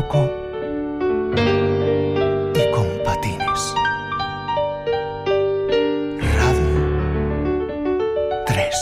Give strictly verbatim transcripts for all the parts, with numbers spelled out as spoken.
loco y con patines. Radio tres.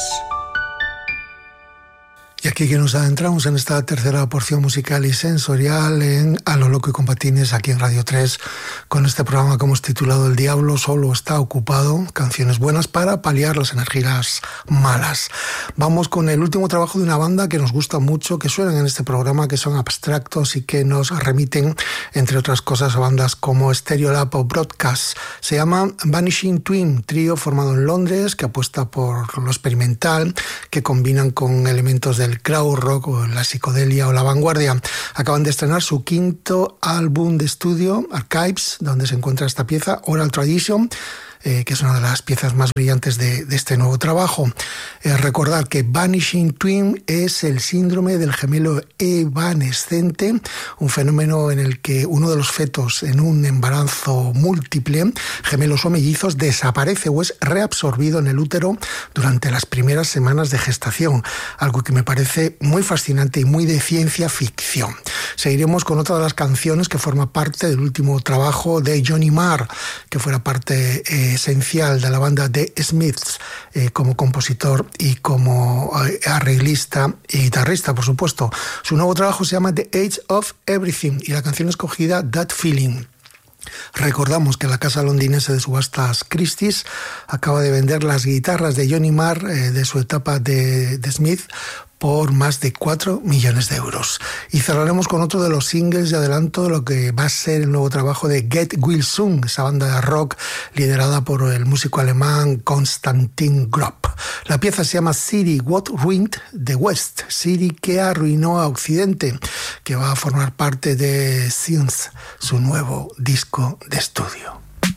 Y aquí que nos adentramos en esta tercera porción musical y sensorial en A lo loco y con patines, aquí en Radio tres, con este programa que hemos titulado El diablo solo está ocupado, canciones buenas para paliar las energías malas. Vamos con el último trabajo de una banda que nos gusta mucho, que suenan en este programa, que son abstractos y que nos remiten, entre otras cosas, a bandas como Stereolab o Broadcast. Se llama Vanishing Twin, trío formado en Londres, que apuesta por lo experimental, que combinan con elementos del crowd rock o la psicodelia o la vanguardia. Acaban de estrenar su quinto álbum de estudio, Archives, donde se encuentra esta pieza, Oral Tradition, Eh, que es una de las piezas más brillantes de, de este nuevo trabajo. Eh, recordar que Vanishing Twin es el síndrome del gemelo evanescente, un fenómeno en el que uno de los fetos en un embarazo múltiple, gemelos o mellizos, desaparece o es reabsorbido en el útero durante las primeras semanas de gestación, algo que me parece muy fascinante y muy de ciencia ficción. Seguiremos con otra de las canciones que forma parte del último trabajo de Johnny Marr, que fuera parte eh, esencial de la banda The Smiths, eh, como compositor y como eh, arreglista y guitarrista, por supuesto. Su nuevo trabajo se llama The Age of Everything y la canción escogida That Feeling. Recordamos que la casa londinense de subastas Christie's acaba de vender las guitarras de Johnny Marr eh, de su etapa de, de Smith por más de cuatro millones de euros. Y cerraremos con otro de los singles de adelanto de lo que va a ser el nuevo trabajo de Get Will Sung, esa banda de rock liderada por el músico alemán Konstantin Gropp. La pieza se llama City What Ruined the West, City que arruinó a Occidente, que va a formar parte de Sins, su nuevo disco de estudio.